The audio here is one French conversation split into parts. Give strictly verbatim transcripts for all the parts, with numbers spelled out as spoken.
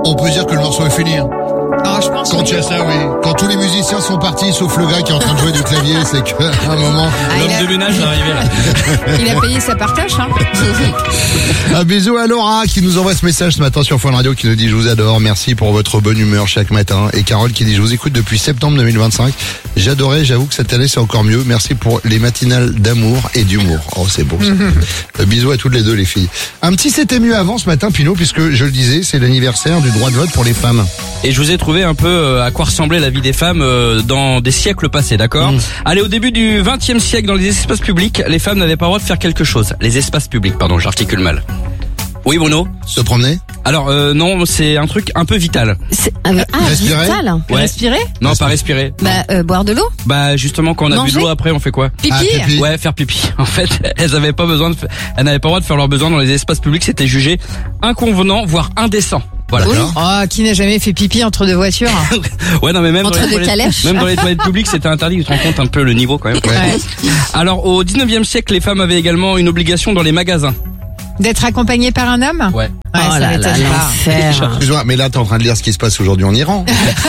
On peut dire que le morceau est fini. Hein. Non, je pense. Quand tu as ça, oui. Quand tous les musiciens sont partis, sauf le gars qui est en train de jouer du clavier, c'est qu'à un moment... Ah, L'homme a... de ménage est arrivé là. Il a payé sa partage, hein. Un bisou à Laura qui nous envoie ce message ce matin sur Fun Radio qui nous dit « Je vous adore, merci pour votre bonne humeur chaque matin. » Et Carole qui dit « Je vous écoute depuis septembre deux mille vingt-cinq. J'adorais, j'avoue que cette année c'est encore mieux. Merci pour les matinales d'amour et d'humour. » Oh, c'est beau ça. Bisous à toutes les deux les filles. Un petit c'était mieux avant ce matin, Pinot, puisque je le disais, c'est l'anniversaire du droit de vote pour les femmes. Et je vous ai trouvé un peu à quoi ressemblait la vie des femmes dans des siècles passés, d'accord ? mmh. Allez, au début du vingtième siècle, dans les espaces publics, les femmes n'avaient pas le droit de faire quelque chose. Les espaces publics, pardon, j'articule mal. Oui, Bruno ? Se promener ? Alors euh, non, c'est un truc un peu vital. C'est, ah, respirer vital. Ouais. Respirer ? Non, pas respirer. Bah, euh, boire de l'eau. Bah justement, quand on a Manger ? bu de l'eau après, on fait quoi ? Pipi, ah, pipi. Ouais, faire pipi. En fait, elles avaient pas besoin de, fa- elles n'avaient pas le droit de faire leurs besoins dans les espaces publics. C'était jugé inconvenant, voire indécent. Voilà. Oui. Oh, qui n'a jamais fait pipi entre deux voitures? Ouais, non, mais même Entre dans les deux toilettes, calèches. même dans les toilettes publiques, c'était interdit. Tu te rends compte un peu le niveau quand même. Ouais. Alors, au dix-neuvième siècle, les femmes avaient également une obligation dans les magasins. D'être accompagné par un homme? Ouais. Ouais, Oh ça là m'étonne là, pas. l'enfer. Excuse-moi, mais là t'es en train de lire ce qui se passe aujourd'hui en Iran.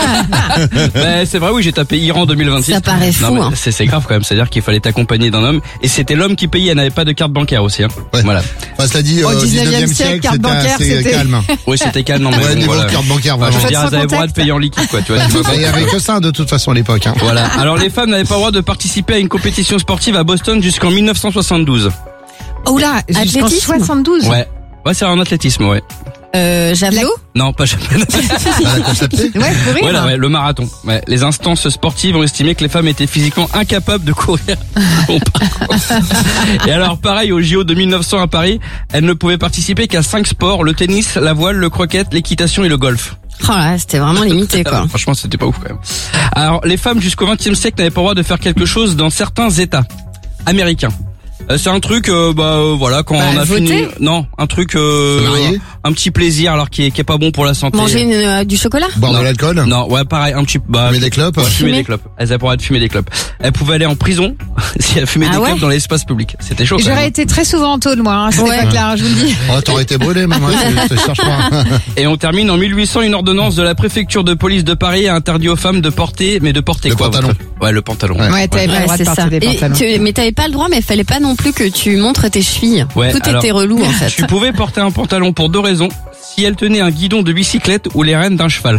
Ben, c'est vrai, oui, j'ai tapé Iran deux mille vingt-six. Ça paraît fou, Non, mais hein. c'est, c'est grave quand même. C'est-à-dire qu'il fallait t'accompagner d'un homme. Et c'était l'homme qui payait. Elle n'avait pas de carte bancaire aussi, hein. Ouais. Voilà. Enfin, cela dit, Au euh, au dix-neuvième dix-neuvième siècle, siècle, carte c'était bancaire, assez c'était- calme. Oui, c'était calme. Non, mais Ouais, bon, niveau voilà. carte bancaire, Enfin, je vraiment. veux dire, Sans elles avaient le droit de contact. payer en liquide, quoi, tu vois. tu vois. Il y avait que ça de toute façon à l'époque. Hein. Voilà. Alors, les femmes n'avaient pas le droit de participer à une compétition sportive à Boston jusqu'en mille neuf cent soixante-douze. Oh là, jusqu'en Athlétisme. soixante-douze. Ouais. Ouais, c'est en athlétisme, ouais. Euh, javelot. Non, pas jamais. À la course à pied. Ouais, courir. Voilà, ouais, le marathon. Ouais, les instances sportives ont estimé que les femmes étaient physiquement incapables de courir. Bon parcours. Et alors, pareil, au J O de mille neuf cents à Paris, elles ne pouvaient participer qu'à cinq sports, le tennis, la voile, le croquet, l'équitation et le golf. Oh là, c'était vraiment limité, quoi. Franchement, c'était pas ouf quand même. Alors, les femmes jusqu'au vingtième siècle n'avaient pas le droit de faire quelque chose dans certains États américains. Euh, c'est un truc, euh, bah euh, voilà, quand Bah, on a voter. fini, non, un truc, euh, Se marier. un petit plaisir, alors qui est, qui est pas bon pour la santé. Manger une, euh, du chocolat. Boire Non. de l'alcool. Non, ouais, pareil, un petit, bah, Fumer des clopes. ouais, fumer Fumer. des clopes. Elles avaient pas le droit de fumer des clopes. Elles pouvaient aller en prison si elles fumaient Ah des ouais clopes dans l'espace public. C'était chaud. quand J'aurais même. été très souvent en tôle, moi, hein. C'était Ouais. pas clair, je vous le dis. Oh, t'aurais été brûlé, maman. Je te cherche pas. Et on termine en mille huit cents, une ordonnance de la préfecture de police de Paris a interdit aux femmes de porter, mais de porter Le quoi pantalon. votre- Ouais, le pantalon. Ouais. Ouais, t'avais pas le Ouais, droit de c'est porter ça. des Et pantalons. tu, mais t'avais pas le droit, mais il fallait pas non plus que tu montres tes chevilles. Ouais, Tout alors, était relou, en fait. Tu pouvais porter un pantalon pour deux raisons. Si elle tenait un guidon de bicyclette ou les rênes d'un cheval.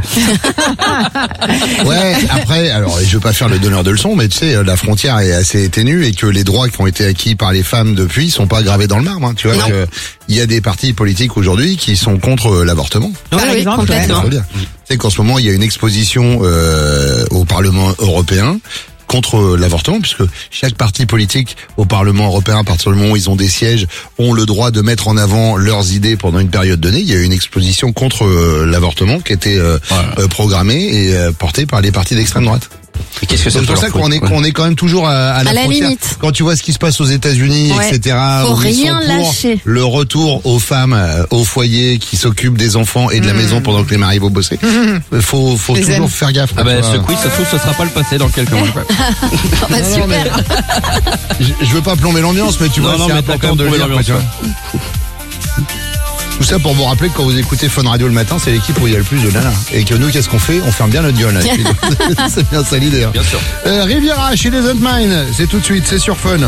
Ouais, après, alors je veux pas faire le donneur de leçons, mais tu sais, la frontière est assez ténue et que les droits qui ont été acquis par les femmes depuis sont pas gravés dans le marbre. Hein. Tu vois, que il y a des partis politiques aujourd'hui qui sont contre l'avortement. Par oui, exemple, complètement. Ça veut dire. Tu sais qu'en ce moment, il y a une exposition euh, au Parlement européen contre l'avortement, puisque chaque parti politique au Parlement européen, à partir du moment où ils ont des sièges, ont le droit de mettre en avant leurs idées pendant une période donnée. Il y a eu une exposition contre euh, l'avortement qui était euh, Voilà. euh, programmée et euh, portée par les partis d'extrême droite. Et qu'est-ce que C'est peut pour ça leur qu'on foutre, est ouais. qu'on est quand même toujours à, à la, À la frontière. limite. Quand tu vois ce qui se passe aux États-Unis, Ouais. et cetera. Faut où ils rien sont pour lâcher. le retour aux femmes euh, au foyer qui s'occupent des enfants et de la maison pendant que les maris vont bosser. Faut faut Les toujours aime. faire gaffe. Ah quoi, bah, tu ce vois. quiz, ça se trouve, ce sera pas le passé dans quelques mois, quoi. Ah bah, Non, non, mais- super. je, je veux pas plomber l'ambiance, mais tu Non, vois, non, c'est mais t'as quand important même de le trouvé dire. quoi, tu l'ambiance, vois. Tout ça pour vous rappeler que quand vous écoutez Fun Radio le matin, c'est l'équipe où il y a le plus de nanas. Et que nous, qu'est-ce qu'on fait? On ferme bien notre gueule. Là. C'est bien ça l'idée. hein. Bien sûr. Euh, Riviera chez les Mine, c'est tout de suite, c'est sur Fun.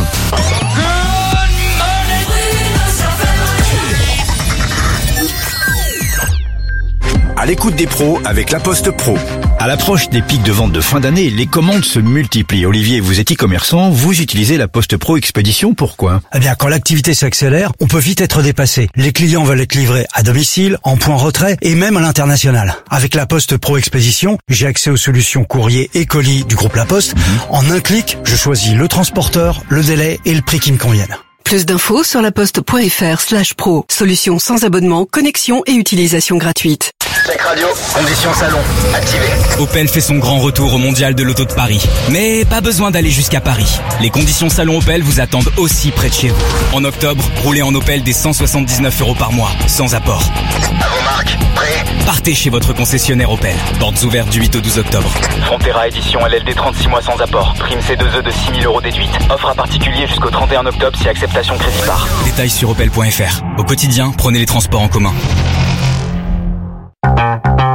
À l'écoute des pros avec La Poste Pro. À l'approche des pics de vente de fin d'année, les commandes se multiplient. Olivier, vous êtes e-commerçant, vous utilisez La Poste Pro Expédition, pourquoi? Eh bien, quand l'activité s'accélère, on peut vite être dépassé. Les clients veulent être livrés à domicile, en point retrait et même à l'international. Avec La Poste Pro Expédition, j'ai accès aux solutions courrier et colis du groupe La Poste. En un clic, je choisis le transporteur, le délai et le prix qui me conviennent. Plus d'infos sur laposte.fr slash pro. Solution sans abonnement, connexion et utilisation gratuite. Tech Radio, conditions salon, activé. Opel fait son grand retour au Mondial de l'Auto de Paris. Mais pas besoin d'aller jusqu'à Paris. Les conditions salon Opel vous attendent aussi près de chez vous. En octobre, roulez en Opel des cent soixante-dix-neuf euros par mois, sans apport. À vos marques, prêt? Partez chez votre concessionnaire Opel. Portes ouvertes du huit au douze octobre. Frontera édition L L D trente-six mois sans apport. Prime C deux E de six mille euros déduite. Offre à particulier jusqu'au trente et un octobre si acceptation crédit par. Détails sur opel point f r. Au quotidien, prenez les transports en commun.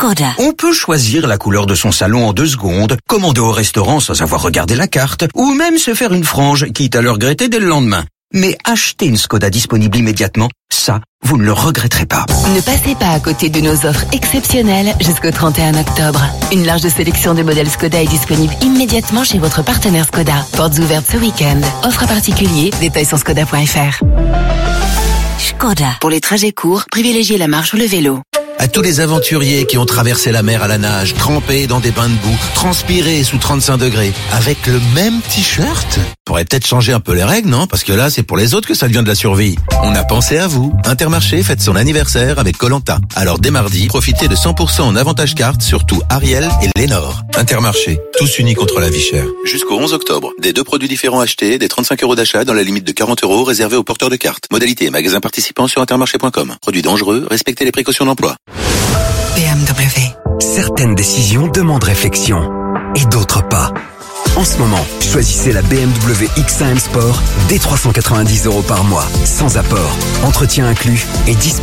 Škoda. On peut choisir la couleur de son salon en deux secondes, commander au restaurant sans avoir regardé la carte, ou même se faire une frange, quitte à le regretter dès le lendemain. Mais acheter une Škoda disponible immédiatement, ça, vous ne le regretterez pas. Ne passez pas à côté de nos offres exceptionnelles jusqu'au trente et un octobre. Une large sélection de modèles Škoda est disponible immédiatement chez votre partenaire Škoda. Portes ouvertes ce week-end. Offre à particulier, détails sur Škoda point F R. Škoda. Pour les trajets courts, privilégiez la marche ou le vélo. À tous les aventuriers qui ont traversé la mer à la nage, trempés dans des bains de boue, transpirés sous trente-cinq degrés, avec le même t-shirt. Pourrait peut-être changer un peu les règles, non? Parce que là, c'est pour les autres que ça devient de la survie. On a pensé à vous. Intermarché fête son anniversaire avec Koh Lanta. Alors dès mardi, profitez de cent pour cent en avantage carte sur tout Ariel et Lénore. Intermarché, tous unis contre la vie chère. Jusqu'au onze octobre, des deux produits différents achetés, des trente-cinq euros d'achat dans la limite de quarante euros réservés aux porteurs de cartes. Modalité et magasins participants sur intermarché point com. Produits dangereux, respectez les précautions d'emploi. B M W. Certaines décisions demandent réflexion et d'autres pas. En ce moment, choisissez la B M W X cinq M Sport dès trois cent quatre-vingt-dix euros par mois, sans apport, entretien inclus et disponible.